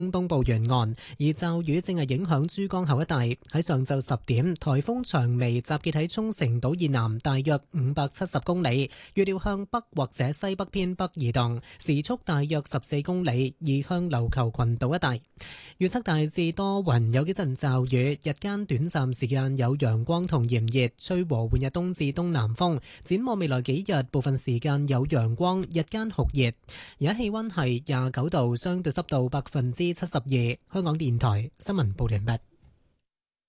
東部沿岸，而驟雨正係影響珠江口一帶。喺上晝10點，颱風長微集結喺沖繩島以南大約570公里，預料向北或者西北偏北移動，時速大約14公里，移向琉球群島一帶。預測大致多雲，有幾陣驟雨，日間短暫時間有陽光同炎熱，吹和緩日東至東南風。展望未來幾日，部分時間有陽光，日間酷熱。而家氣溫係29度，相對濕度72%。香港電台新聞報道完畢。